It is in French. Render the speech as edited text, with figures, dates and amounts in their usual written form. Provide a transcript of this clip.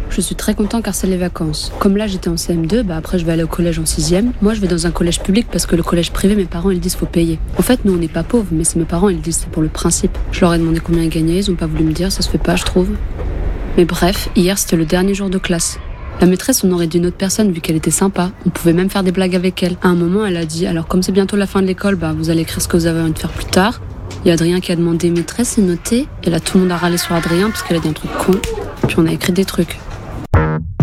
Je suis très content car c'est les vacances. Comme là j'étais en CM2, après je vais aller au collège en 6e. Moi je vais dans un collège public parce que le collège privé, mes parents ils disent faut payer. En fait nous on n'est pas pauvres, mais c'est mes parents ils disent c'est pour le principe. Je leur ai demandé combien ils gagnaient, ils ont pas voulu me dire, ça se fait pas je trouve. Mais bref, hier c'était le dernier jour de classe. La maîtresse on aurait dit une autre personne vu qu'elle était sympa. On pouvait même faire des blagues avec elle. À un moment elle a dit alors comme c'est bientôt la fin de l'école, vous allez écrire ce que vous avez envie de faire plus tard. Il y a Adrien qui a demandé maîtresse c'est noté. Et là tout le monde a râlé sur Adrien parce qu'elle a dit un truc con. Puis on a écrit des trucs.